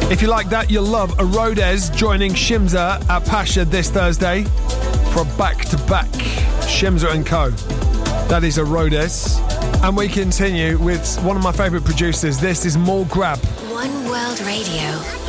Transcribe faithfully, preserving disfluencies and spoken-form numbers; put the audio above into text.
If you like that, you'll love a Rhodes joining Shimza at Pasha this Thursday for a back-to-back Shimza and Co. That is a Rhodes. And we continue with one of my favourite producers. This is More Grab. One World Radio.